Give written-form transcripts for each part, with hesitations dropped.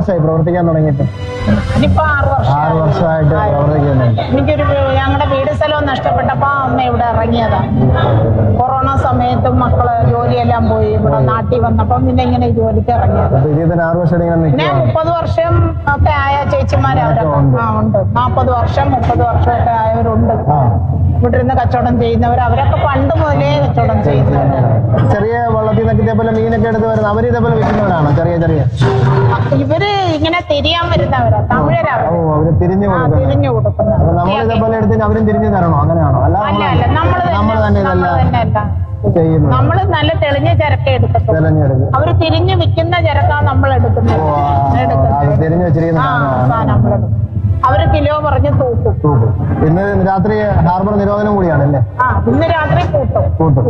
വർഷമായി പ്രവർത്തിക്കാൻ തുടങ്ങിയിട്ട്? ഇനിയിപ്പോ 6 വർഷമായിട്ട് പ്രവർത്തിക്കുന്നുണ്ട്. എനിക്കൊരു ഞങ്ങളുടെ വീട് സ്ഥലവും നഷ്ടപ്പെട്ടപ്പോ അമ്മ ഇവിടെ ഇറങ്ങിയതാ. കൊറോണ സമയത്തും മക്കള് ജോലിയെല്ലാം പോയി ഇവിടെ നാട്ടിൽ വന്നപ്പം പിന്നെ ഇങ്ങനെ ജോലിക്ക് ഇറങ്ങിയത്. ഇതിൽ തന്നെ 6 വർഷം പിന്നെ 30 വർഷം ഒക്കെ ആയ ചേച്ചിമാര് അവരൊക്കെ ഉണ്ട്. 40 വർഷം 30 വർഷമൊക്കെ ആയവരുണ്ട് ഇവിടെ ഇരുന്ന് കച്ചവടം ചെയ്യുന്നവർ. അവരൊക്കെ പണ്ട് മുതലേ കച്ചവടം ചെയ്യുന്നവര്. ചെറിയ വള്ളത്തിൽ നിന്നൊക്കെ ഇതേപോലെ മീനൊക്കെ എടുത്ത് വരുന്നത് അവര് ഇതേപോലെ വിൽക്കുന്നവരാണോ? ചെറിയ ചെറിയ ഇവര് ഇങ്ങനെ തിരിയാൻ വരുന്നവരാ, തമിഴരാണ്. അവര് തിരിഞ്ഞു കൊടുക്കുന്നത്. നമ്മൾ ഇതേപോലെ എടുത്ത് അവരും തിരിഞ്ഞു തരണോ? അങ്ങനെയാണോ? അല്ല നമ്മൾ തന്നെ ചെയ്യുന്നു. നമ്മള് നല്ല തെളിഞ്ഞ ചരക്ക് എടുക്കത്തുള്ളൂ. അവര് തിരിഞ്ഞു വിൽക്കുന്ന ചരക്കാ നമ്മൾ എടുക്കുന്നത്. അവര് കിലോ പറഞ്ഞ് തൂക്കും. ഇന്ന് രാത്രി ഹാർബർ നിരോധനം കൂടിയാണല്ലേ? ഇന്ന് രാത്രി കൂട്ടും.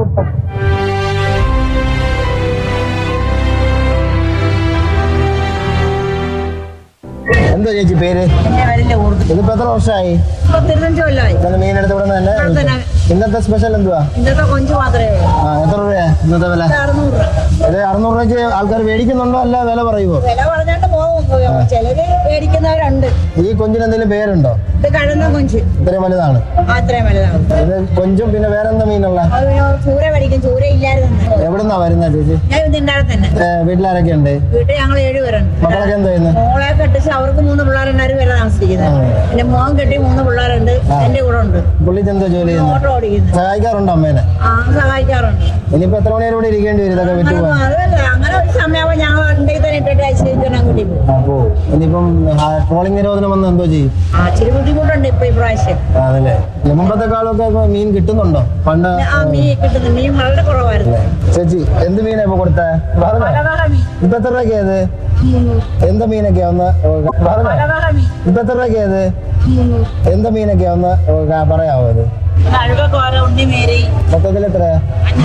എന്താ ചേച്ചി പേര്? ഇതിപ്പോ എത്ര വർഷമായി? 15 കൊല്ലമായി. മീനെടുത്ത് ഇവിടെ തന്നെ. ഇന്നത്തെ സ്പെഷ്യൽ എന്തുവാ? ഇന്നത്തെ കൊഞ്ച് മാത്രമേ ഉള്ളൂ. എത്ര രൂപയാ ഇന്നത്തെ വില? 600 രൂപ. ഇത് 600 രൂപയ്ക്ക് ആൾക്കാർ മേടിക്കുന്നുണ്ടോ? അല്ല വില പറയുമോ? വില പറഞ്ഞിട്ട് പോകും. ചിലര് മേടിക്കുന്നവരുണ്ട്. ഈ കൊഞ്ചിന് എന്തെങ്കിലും പേരുണ്ടോ? ഇത് കഴുന്ന കൊഞ്ച്. ഇത്രയും വലുതാണ്? അത്രയും വലുതാണ്. ഇത് കൊഞ്ചും പിന്നെ വേറെന്താ മീനുള്ള? ചൂര മേടിക്കും. ചൂര ഇല്ലായിരുന്നു. എവിടുന്നാ വരുന്ന ചേച്ചി? ഞാൻ ഇതിൻ്റെ തന്നെ. വീട്ടിലാരൊക്കെ ഉണ്ട്? വീട്ടിൽ ഞങ്ങൾ 7 പേരുണ്ട്. മക്കളൊക്കെ എന്താ ചെയ്യുന്നത്? മോളെ കെട്ടിച്ച് അവർക്ക് 3 പിള്ളേരുണ്ടായിരുന്നു. വരെ താമസിക്കുന്നത്. എന്റെ മോൻ കെട്ടി 3 പിള്ളേരുണ്ട്. എന്റെ കൂടെ ഉണ്ട്. പുള്ളിക്ക് എന്താ ജോലി ചെയ്യുന്നത്? ഓട്ടോ ഓടിക്കുന്നത്. സഹായിക്കാറുണ്ടോ അമ്മേനെ? സഹായിക്കാറുണ്ട്. ഇനിയിപ്പോ എത്ര മണി വരെ ഇരിക്കേണ്ടി വരും ഇതൊക്കെ വിട്ടു പോകാൻ? അതല്ല, അങ്ങനെ ഒരു സമയമാകുമ്പോൾ ഞങ്ങൾ വണ്ടി തന്നെ ഇട്ടിട്ട് അയച്ചു കൂട്ടി പോകും. ഇനിയിപ്പം ട്രോളിംഗ് നിരോധനം വന്ന് എന്തോ ചെയ്യും? ഇച്ചിരി ബുദ്ധിമുട്ടുണ്ട് ഇപ്പൊ ഈ പ്രാവശ്യം. അതല്ലേ? മുമ്പത്തെക്കാളൊക്കെ മീൻ കിട്ടുന്നുണ്ടോ? പണ്ട് മീൻ കിട്ടുന്നു. മീൻ വളരെ കുറവായിരുന്നു. ചേച്ചി എന്ത് മീനാ ഇപ്പൊ കൊടുത്തേ? ഇപ്പൊ എത്ര രൂപയ്ക്കായത്? എന്താ മീനൊക്കെയാ ഒന്ന് ഇപ്പൊ എത്ര രൂപയ്ക്കായത്? എന്താ മീനൊക്കെയാ ഒന്ന് പറയാവോ? ഇത് മൊത്തത്തിൽ എത്രയാ?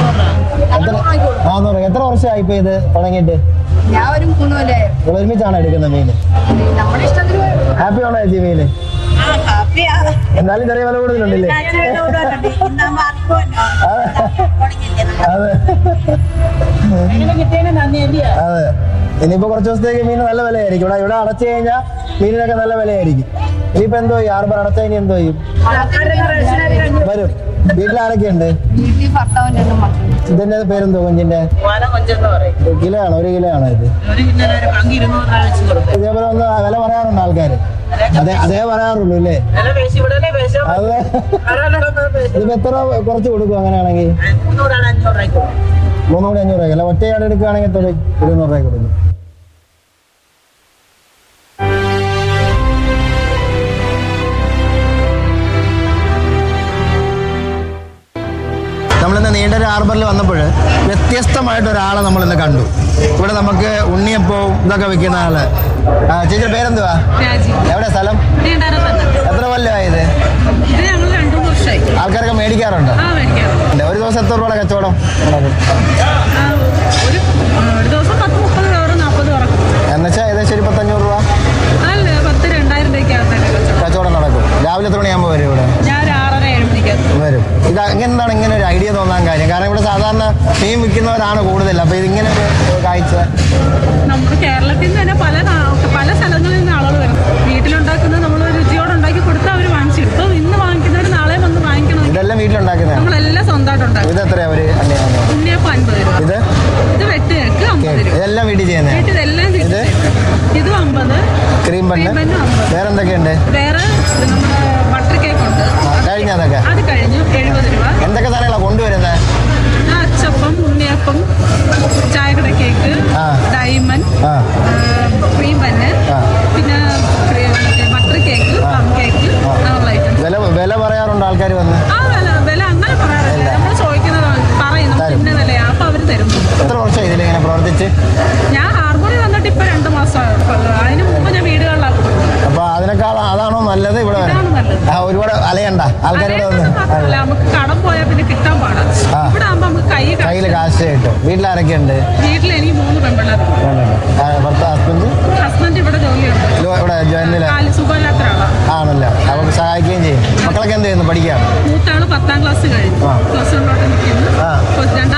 400. എത്ര വർഷമായി ഇപ്പൊ ഇത് തുടങ്ങിയിട്ട്? ഞാൻ ഒരു 3 കൊല്ലമായി. ഒരുമിച്ചാണ് എടുക്കുന്ന മീന്? ഹാപ്പി ആണോ ചേച്ചി മീന്? എന്നാലും ചെറിയ വില കൂടുതലുണ്ടല്ലേ? അതെ. അതെ. ഇനിയിപ്പോ കുറച്ച് ദിവസത്തേക്ക് മീൻ നല്ല വിലയായിരിക്കും. ഇവിടെ അടച്ചു കഴിഞ്ഞാൽ മീനിനൊക്കെ നല്ല വിലയായിരിക്കും. ഇനിയിപ്പോ എന്തോ ചെയ്യും? ഹാർബർ അടച്ചാൽ ഇനി എന്തോ ചെയ്യും? വരും. വീട്ടിലാരൊക്കെ ഉണ്ട്? ഇതിന്റെ പേരെന്തോ കൊഞ്ചിന്റെ? കിലോ ആണോ? 1 കിലോ ആണോ ഇത്? ഇതേപോലെ ഒന്ന് വില പറയാറുണ്ട് ആൾക്കാര്? അതേ പറയാറുള്ളൂ അല്ലേ? അതെ. ഇതിപ്പോ എത്ര കുറച്ച് കൊടുക്കും അങ്ങനെയാണെങ്കിൽ? 3 കൂടി 500 രൂപ. അല്ല ഒറ്റയാട് എടുക്കുകയാണെങ്കിൽ 200 രൂപ കൊടുക്കും. നമ്മളിന്ന് നീണ്ടൊരു ഹാർബറിൽ വന്നപ്പോൾ വ്യത്യസ്തമായിട്ടൊരാളെ നമ്മളിന്ന് കണ്ടു. ഇവിടെ നമുക്ക് ഉണ്ണിയപ്പവും ഇതൊക്കെ വെക്കുന്ന ആള്. ചേച്ചിയുടെ പേരെന്തുവാ? എവിടെ സ്ഥലം? എത്ര കൊല്ലമായത്? ആൾക്കാരൊക്കെ മേടിക്കാറുണ്ടോ? ഒരു ദിവസം എത്ര രൂപയുടെ കച്ചവടം? എന്നുവെച്ചാൽ ഏകദേശം ഒരു 1,500 രൂപ കച്ചവടം നടക്കും. രാവിലെ എത്ര മണിയാകുമ്പോൾ വരും ഇവിടെ? വരും. ഇത് എന്താണ് ഇങ്ങനെ ഒരു ഐഡിയ തോന്നാൻ കാര്യം? കാരണം ഇവിടെ സാധാരണ മീൻ വിൽക്കുന്നവരാണ് കൂടുതൽ. അപ്പൊ ഇതിങ്ങനെ ഒരു കാഴ്ച നമ്മുടെ കേരളത്തിൽ തന്നെ പല സ്ഥലങ്ങളിൽ നിന്ന് ആളുകൾ വരും. വീട്ടിലുണ്ടാക്കുന്നത് നമ്മൾ രുചിയോടെ ഉണ്ടാക്കി കൊടുത്താൽ അവർ വാങ്ങിച്ചു. ഇപ്പൊ ഇന്ന് വാങ്ങിക്കുന്നവർ നാളെ വന്ന് വാങ്ങിക്കണം. ഇതെല്ലാം വീട്ടിലുണ്ടാക്കുന്നത്? നമ്മളെല്ലാം സ്വന്തമായിട്ട് ഉണ്ടാക്കും. ഇത് എത്രയാ? ഉണ്ണിയപ്പം 50 രൂപ. ഇത് വെട്ട് കേക്ക് 50 രൂപ. ഇതെല്ലാം വീട്ടിൽ ചെയ്യുന്നത്? ഇതെല്ലാം ഇത് 50. Cream bun 50. വേറെ എന്തൊക്കെയുണ്ട്? വേറെ നമ്മുടെ ബട്ടർ കേക്ക് ഉണ്ട്. കഴിഞ്ഞ അതൊക്കെ? അത് കഴിഞ്ഞു 70 രൂപ. എന്തൊക്കെ സാധനങ്ങളാണ് കൊണ്ടുവരുന്നത്? അച്ചപ്പം, ഉണ്ണിയപ്പം, ചായക്കട കേക്ക്, ഡയമണ്ട്, ക്രീം ബന്ന്, പിന്നെ ബട്ടർ കേക്ക്, പ്ലം കേക്ക്, അങ്ങനെയുള്ള ഐറ്റംസ്. വില പറയാറുണ്ട് ആൾക്കാർ വന്ന്? വില അങ്ങനെ പറയാറില്ല. നമ്മൾ ചോദിക്കുന്നത് പറയും ഇന്ന വിലയാ. അപ്പൊ അവര് തരും. എത്ര വർഷം ഇതിലിങ്ങനെ പ്രവർത്തിച്ച്? ഞാൻ ഹാർബറിൽ വന്നിട്ട് ഇപ്പൊ 2 മാസമായിട്ടുള്ളൂ. അതിന് മുമ്പ് ഞാൻ വീടുകളിലാണ്. അപ്പൊ അതിനേക്കാൾ അതാണോ നല്ലത്? ഇവിടെ ഒരുപാട് അലയണ്ട ആൾക്കാരോട് വന്ന് നമുക്ക് കടം പോയാൽ പിന്നെ കിട്ടാൻ പാടാ. ഇവിടെ ആകുമ്പോ നമുക്ക് കയ്യിൽ കാശ് കിട്ടും. വീട്ടിലാരൊക്കെ ഉണ്ട്? വീട്ടിൽ എനിക്ക് 3 പെൺപിള്ളേർ. ഹസ്ബൻഡ് ഇവിടെ ജോലിയുണ്ട്. ഇവിടെ സുഖമില്ലാത്ത ആളാണ്. ആണല്ലോ. അവർക്ക് സഹായിക്കുകയും ചെയ്യും. മക്കളൊക്കെ എന്ത് ചെയ്യുന്നു? പഠിക്കുകയാണ്? മൂത്താള് 10ാം ക്ലാസ് കഴിഞ്ഞു. പ്ലസ് 1 നിൽക്കുന്നു.